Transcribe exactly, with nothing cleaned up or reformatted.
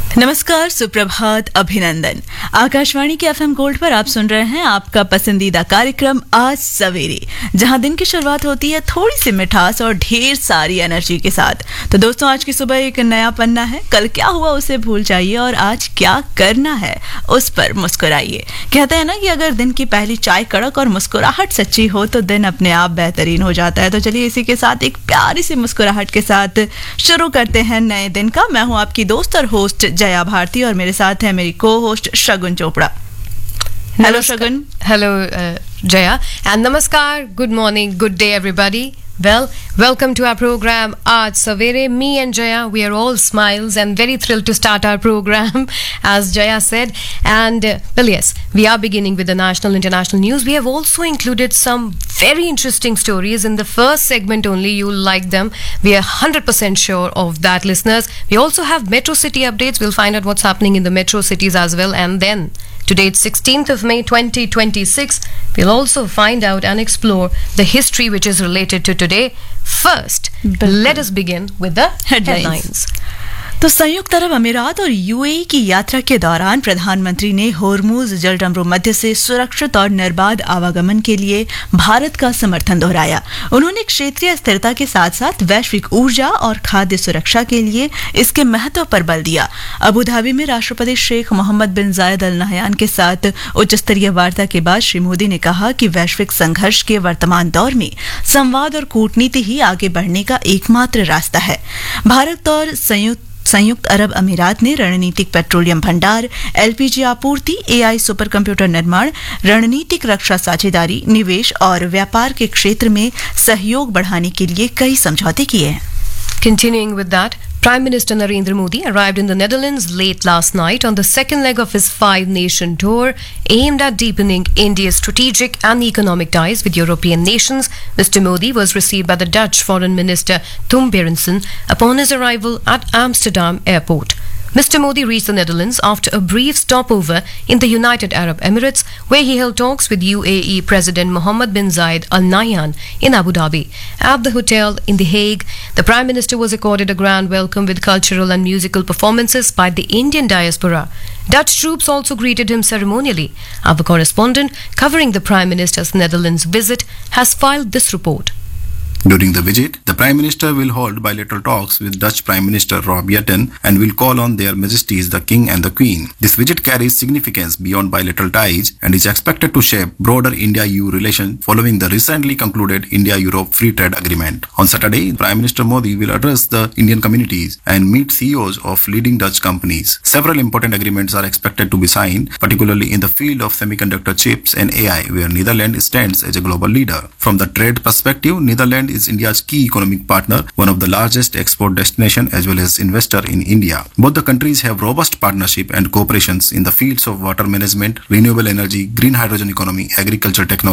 नमस्कार, सुप्रभात, अभिनंदन। आकाशवाणी के एफएम गोल्ड पर आप सुन रहे हैं आपका पसंदीदा कार्यक्रम आज सवेरे, जहां दिन की शुरुआत होती है थोड़ी सी मिठास और ढेर सारी एनर्जी के साथ। तो दोस्तों, आज की सुबह एक नया पन्ना है। कल क्या हुआ उसे भूल जाइए और आज क्या करना है उस पर मुस्कुराइए। कहते हैं ना कि अगर दिन की पहली चाय कड़क और मुस्कुराहट सच्ची हो तो दिन अपने आप बेहतरीन हो जाता है। तो चलिए इसी के साथ एक प्यारी सी मुस्कुराहट के साथ शुरू करते हैं नए दिन का। मैं हूं आपकी दोस्त और होस्ट जया भारती और मेरे साथ है मेरी को host Shagun Chopra. Hello Shagun. Hello, uh, Jaya. And namaskar, good morning, good day, everybody. Well, welcome to our program, Aaj Savere. Me and Jaya, we are all smiles and very thrilled to start our program, as Jaya said. And, uh, well, yes, we are beginning with the national international news. We have also included some very interesting stories in the first segment only. You'll like them. We are one hundred percent sure of that, listeners. We also have Metro City updates. We'll find out what's happening in the metro cities as well. And then, today it's sixteenth of May twenty twenty-six. We'll also find out and explore the history which is related to today. First, let us begin with the Headlines. headlines. तो संयुक्त अरब अमीरात और UAE की यात्रा के दौरान प्रधानमंत्री ने होर्मुज जलडमरू मध्य से सुरक्षित और निर्बाध आवागमन के लिए भारत का समर्थन दोहराया। उन्होंने क्षेत्रीय स्थिरता के साथ साथ वैश्विक ऊर्जा और खाद्य सुरक्षा के लिए इसके महत्व पर बल दिया। अबू धाबी में राष्ट्रपति शेख मोहम्मद बिन जायद अल नहयान के साथ उच्च स्तरीय वार्ता के बाद श्री मोदी ने कहा कि वैश्विक संघर्ष के वर्तमान दौर में संवाद और कूटनीति ही आगे बढ़ने का एकमात्र रास्ता है। भारत और संयुक्त संयुक्त अरब अमीरात ने रणनीतिक पेट्रोलियम भंडार, एलपीजी आपूर्ति, एआई सुपर कंप्यूटर निर्माण, रणनीतिक रक्षा साझेदारी, निवेश और व्यापार के क्षेत्र में सहयोग बढ़ाने के लिए कई समझौते किए हैं। Continuing with that, Prime Minister Narendra Modi arrived in the Netherlands late last night on the second leg of his five-nation tour aimed at deepening India's strategic and economic ties with European nations. Mister Modi was received by the Dutch Foreign Minister Tom Berendsen upon his arrival at Amsterdam Airport. Mister Modi reached the Netherlands after a brief stopover in the United Arab Emirates, where he held talks with U A E President Mohammed bin Zayed Al Nahyan in Abu Dhabi. At the hotel in The Hague, the Prime Minister was accorded a grand welcome with cultural and musical performances by the Indian diaspora. Dutch troops also greeted him ceremonially. Our correspondent covering the Prime Minister's Netherlands visit has filed this report. During the visit, the Prime Minister will hold bilateral talks with Dutch Prime Minister Rob Jetten and will call on their Majesties the King and the Queen. This visit carries significance beyond bilateral ties and is expected to shape broader India-E U relations following the recently concluded India-Europe Free Trade Agreement. On Saturday, Prime Minister Modi will address the Indian communities and meet C E Os of leading Dutch companies. Several important agreements are expected to be signed, particularly in the field of semiconductor chips and A I, where Netherlands stands as a global leader. From the trade perspective, Netherlands is India's key economic partner, one of the largest export destination as well as investor in India. Both the countries have robust partnership and cooperations in the fields of water management, renewable energy, green hydrogen economy, agriculture technology,